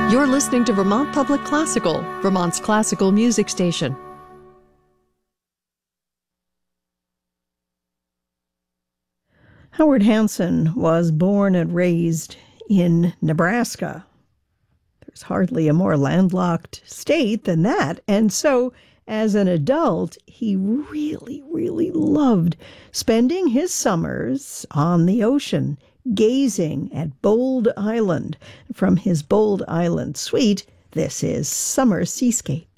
You're listening to Vermont Public Classical, Vermont's classical music station. Howard Hanson was born and raised in Nebraska. There's hardly a more landlocked state than that. And so, as an adult, he really, really loved spending his summers on the ocean, gazing at Bold Island. From his Bold Island suite, this is Summer Seascape.